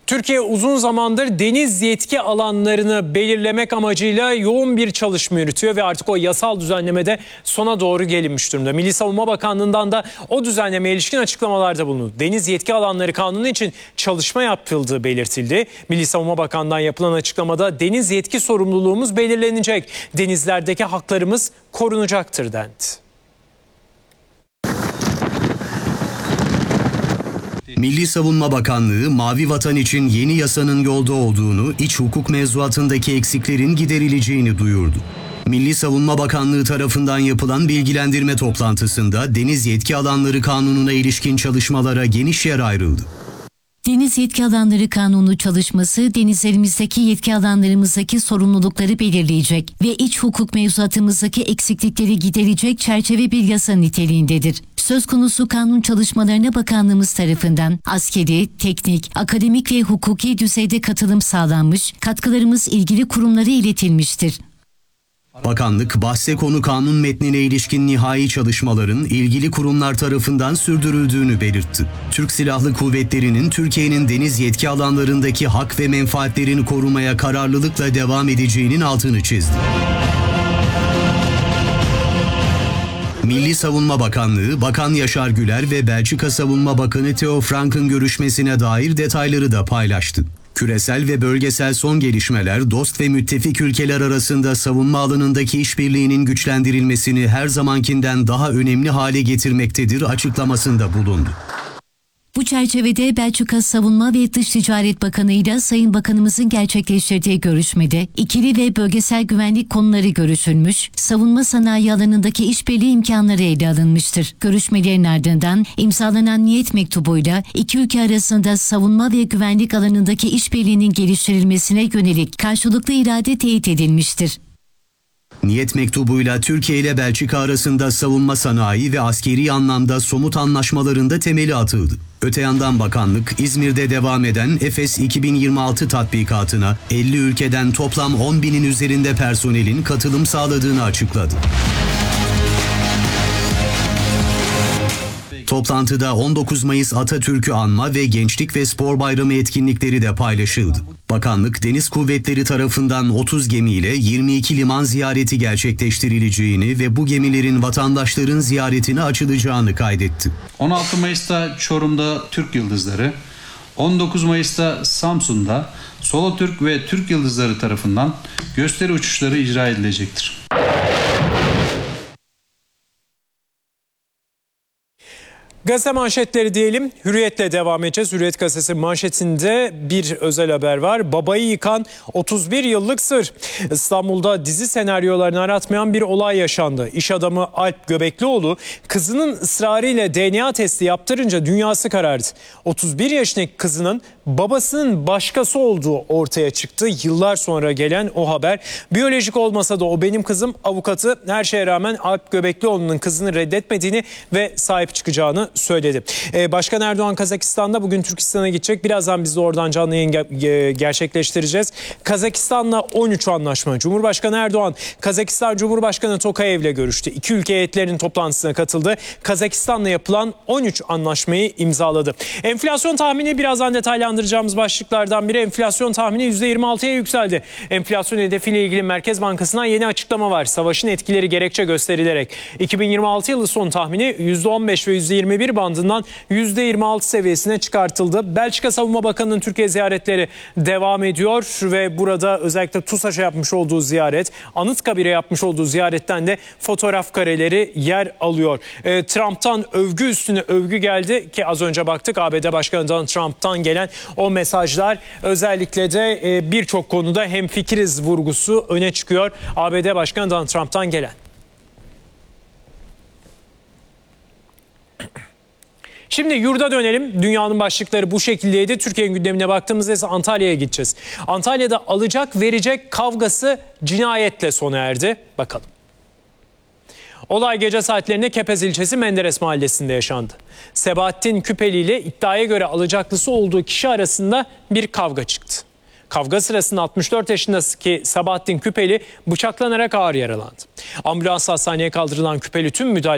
Türkiye uzun zamandır deniz yetki alanlarını belirlemek amacıyla yoğun bir çalışma yürütüyor ve artık o yasal düzenlemede sona doğru gelinmiş durumda. Milli Savunma Bakanlığı'ndan da o düzenlemeye ilişkin açıklamalarda bulundu. Deniz yetki alanları kanunu için çalışma yapıldığı belirtildi. Milli Savunma Bakanlığı'ndan yapılan açıklamada deniz yetki sorumluluğumuz belirlenecek, denizlerdeki haklarımız korunacaktır dendi. Milli Savunma Bakanlığı, Mavi Vatan için yeni yasanın yolda olduğunu, iç hukuk mevzuatındaki eksiklerin giderileceğini duyurdu. Milli Savunma Bakanlığı tarafından yapılan bilgilendirme toplantısında Deniz Yetki Alanları Kanunu'na ilişkin çalışmalara geniş yer ayrıldı. Deniz Yetki Alanları Kanunu çalışması, denizlerimizdeki yetki alanlarımızdaki sorumlulukları belirleyecek ve iç hukuk mevzuatımızdaki eksiklikleri giderecek çerçeve bir yasa niteliğindedir. Söz konusu kanun çalışmalarına bakanlığımız tarafından askeri, teknik, akademik ve hukuki düzeyde katılım sağlanmış, katkılarımız ilgili kurumlara iletilmiştir. Bakanlık, bahse konu kanun metnine ilişkin nihai çalışmaların ilgili kurumlar tarafından sürdürüldüğünü belirtti. Türk Silahlı Kuvvetleri'nin Türkiye'nin deniz yetki alanlarındaki hak ve menfaatlerini korumaya kararlılıkla devam edeceğinin altını çizdi. Milli Savunma Bakanlığı, Bakan Yaşar Güler ve Belçika Savunma Bakanı Theo Frank'ın görüşmesine dair detayları da paylaştı. Küresel ve bölgesel son gelişmeler, dost ve müttefik ülkeler arasında savunma alanındaki işbirliğinin güçlendirilmesini her zamankinden daha önemli hale getirmektedir açıklamasında bulundu. Bu çerçevede Belçika Savunma ve Dış Ticaret Bakanı ile Sayın Bakanımızın gerçekleştirdiği görüşmede ikili ve bölgesel güvenlik konuları görüşülmüş, savunma sanayi alanındaki işbirliği imkanları ele alınmıştır. Görüşmelerin ardından imzalanan niyet mektubuyla iki ülke arasında savunma ve güvenlik alanındaki işbirliğinin geliştirilmesine yönelik karşılıklı irade teyit edilmiştir. Niyet mektubuyla Türkiye ile Belçika arasında savunma sanayi ve askeri anlamda somut anlaşmalarında temeli atıldı. Öte yandan bakanlık, İzmir'de devam eden Efes 2026 tatbikatına 50 ülkeden toplam 10.000'in üzerinde personelin katılım sağladığını açıkladı. Toplantıda 19 Mayıs Atatürk'ü anma ve Gençlik ve Spor Bayramı etkinlikleri de paylaşıldı. Bakanlık, Deniz Kuvvetleri tarafından 30 gemiyle 22 liman ziyareti gerçekleştirileceğini ve bu gemilerin vatandaşların ziyaretine açılacağını kaydetti. 16 Mayıs'ta Çorum'da Türk Yıldızları, 19 Mayıs'ta Samsun'da Solotürk ve Türk Yıldızları tarafından gösteri uçuşları icra edilecektir. Gazete manşetleri diyelim. Hürriyet'le devam edeceğiz. Hürriyet gazetesi manşetinde bir özel haber var. Babayı yıkan 31 yıllık sır. İstanbul'da dizi senaryolarını aratmayan bir olay yaşandı. İş adamı Alp Göbeklioğlu kızının ısrarıyla DNA testi yaptırınca dünyası karardı. 31 yaşındaki kızının babasının başkası olduğu ortaya çıktı. Yıllar sonra gelen o haber. Biyolojik olmasa da o benim kızım, avukatı her şeye rağmen Alp Göbeklioğlu'nun kızını reddetmediğini ve sahip çıkacağını söyledi. Başkan Erdoğan Kazakistan'da, bugün Türkistan'a gidecek. Birazdan biz de oradan canlı yayın gerçekleştireceğiz. Kazakistan'la 13 anlaşma. Cumhurbaşkanı Erdoğan, Kazakistan Cumhurbaşkanı Tokayev'le görüştü. İki ülke heyetlerinin toplantısına katıldı. Kazakistan'la yapılan 13 anlaşmayı imzaladı. Enflasyon tahmini birazdan detaylandıracağımız başlıklardan biri. Enflasyon tahmini %26'ya yükseldi. Enflasyon hedefiyle ilgili Merkez Bankası'ndan yeni açıklama var. Savaşın etkileri gerekçe gösterilerek 2026 yılı son tahmini %15 ve %21 bandından %26 seviyesine çıkartıldı. Belçika Savunma Bakanı'nın Türkiye ziyaretleri devam ediyor ve burada özellikle TUSAŞ'a yapmış olduğu ziyaret, Anıtkabir'e yapmış olduğu ziyaretten de fotoğraf kareleri yer alıyor. Trump'tan övgü üstüne övgü geldi ki az önce baktık ABD Başkanı Donald Trump'tan gelen o mesajlar, özellikle de birçok konuda hemfikiriz vurgusu öne çıkıyor ABD Başkanı Donald Trump'tan gelen. Şimdi yurda dönelim. Dünyanın başlıkları bu şekildeydi. Türkiye'nin gündemine baktığımızda ise Antalya'ya gideceğiz. Antalya'da alacak verecek kavgası cinayetle sona erdi. Bakalım. Olay gece saatlerinde Kepez ilçesi Menderes mahallesinde yaşandı. Sebahattin Küpeli ile iddiaya göre alacaklısı olduğu kişi arasında bir kavga çıktı. Kavga sırasında 64 yaşındaki Sebahattin Küpeli bıçaklanarak ağır yaralandı. Ambulansla hastaneye kaldırılan Küpeli tüm müdahale